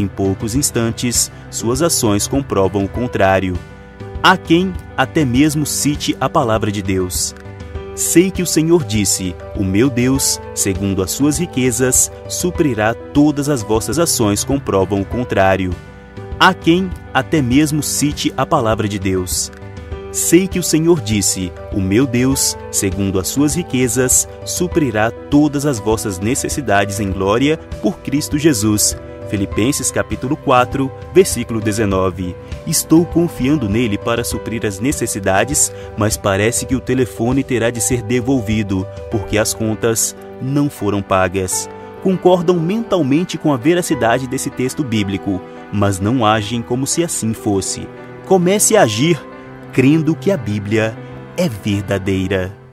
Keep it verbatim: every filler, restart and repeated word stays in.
em poucos instantes, suas ações comprovam o contrário. Há quem até mesmo cite a palavra de Deus. Sei que o Senhor disse: o meu Deus, segundo as suas riquezas, suprirá todas as vossas ações comprovam o contrário. Há quem até mesmo cite a palavra de Deus. Sei que o Senhor disse: o meu Deus, segundo as suas riquezas, suprirá todas as vossas necessidades em glória por Cristo Jesus. Filipenses capítulo quatro, versículo dezenove. Estou confiando nele para suprir as necessidades, mas parece que o telefone terá de ser devolvido, porque as contas não foram pagas. Concordam mentalmente com a veracidade desse texto bíblico, mas não agem como se assim fosse. Comece a agir crendo que a Bíblia é verdadeira.